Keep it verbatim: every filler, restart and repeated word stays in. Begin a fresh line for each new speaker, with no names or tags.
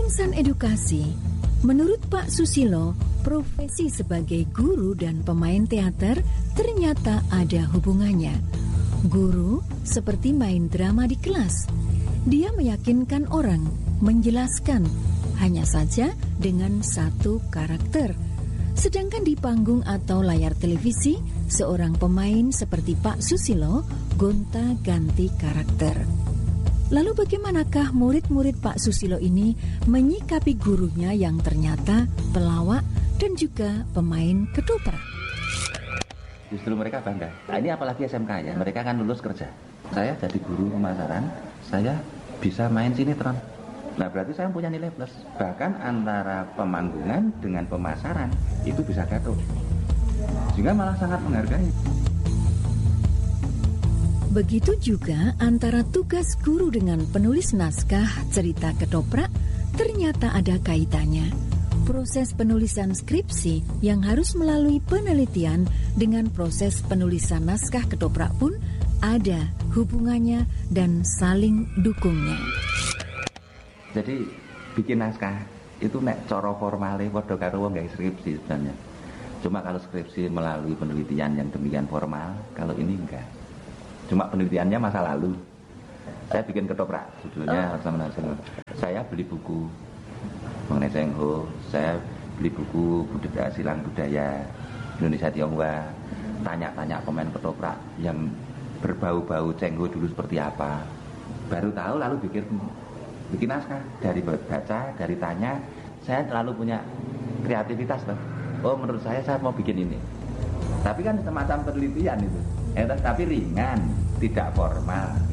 Insan edukasi, menurut Pak Susilo, profesi sebagai guru dan pemain teater ternyata ada hubungannya. Guru seperti main drama di kelas. Dia meyakinkan orang, menjelaskan, hanya saja dengan satu karakter. Sedangkan di panggung atau layar televisi, seorang pemain seperti Pak Susilo gonta-ganti karakter. Lalu bagaimanakah murid-murid Pak Susilo ini menyikapi gurunya yang ternyata pelawak dan juga pemain ketoprak?
Justru mereka bangga. Nah, ini apalagi S M K ya, mereka kan lulus kerja. Saya jadi guru pemasaran, saya bisa main sinetron. Nah berarti saya punya nilai plus. Bahkan antara pemanggungan dengan pemasaran itu bisa gaduh. Sehingga malah sangat menghargai.
Begitu juga antara tugas guru dengan penulis naskah cerita ketoprak ternyata ada kaitannya. Proses penulisan skripsi yang harus melalui penelitian dengan proses penulisan naskah ketoprak pun ada hubungannya dan saling dukungnya.
Jadi bikin naskah itu nek cara formale padha karo wong gawe skripsi sebenarnya. Cuma kalau skripsi melalui penelitian yang demikian formal, kalau ini enggak. Cuma penelitiannya masa lalu. Saya bikin ketoprak, judulnya sama oh. Saya beli buku mengenai Cengho, saya beli buku budaya silang budaya Indonesia Tionghoa, tanya-tanya pemain ketoprak yang berbau-bau Cengho dulu seperti apa. Baru tahu lalu bikin bikin naskah dari baca, dari tanya, saya lalu punya kreativitas loh. Oh menurut saya saya mau bikin ini. Tapi kan semacam penelitian itu. Eh, tapi ringan, tidak formal.